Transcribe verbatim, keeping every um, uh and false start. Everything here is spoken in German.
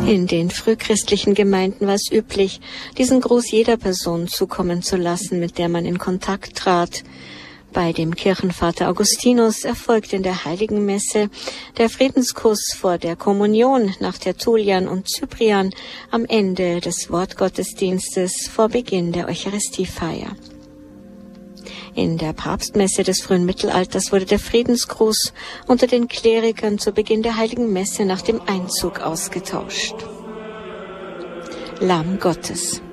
In den frühchristlichen Gemeinden war es üblich, diesen Gruß jeder Person zukommen zu lassen, mit der man in Kontakt trat. Bei dem Kirchenvater Augustinus erfolgt in der Heiligen Messe der Friedenskuss vor der Kommunion nach Tertullian und Cyprian am Ende des Wortgottesdienstes vor Beginn der Eucharistiefeier. In der Papstmesse des frühen Mittelalters wurde der Friedensgruß unter den Klerikern zu Beginn der Heiligen Messe nach dem Einzug ausgetauscht. Lamm Gottes.